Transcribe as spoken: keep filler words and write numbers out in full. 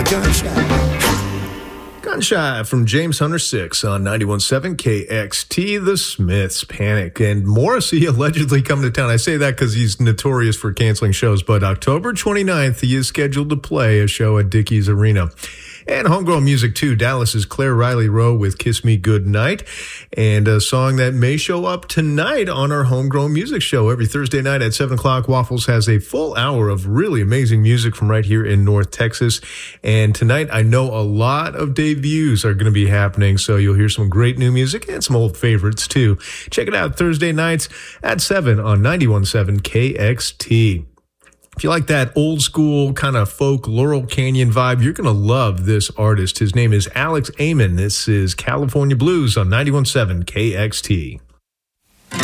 Gunshot from James Hunter six on ninety-one point seven K X T, The Smiths, Panic. And Morrissey allegedly coming to town. I say that because he's notorious for canceling shows, but October twenty-ninth, he is scheduled to play a show at Dickies Arena. And homegrown music, too. Dallas's Claire Riley Rowe with Kiss Me Goodnight. And a song that may show up tonight on our homegrown music show. Every Thursday night at seven o'clock, Waffles has a full hour of really amazing music from right here in North Texas. And tonight, I know a lot of debuts are going to be happening. So you'll hear some great new music and some old favorites, too. Check it out Thursday nights at seven on ninety-one point seven K X T. If you like that old school kind of folk Laurel Canyon vibe, you're going to love this artist. His name is Alex Amon. This is California Blues on ninety-one point seven K X T.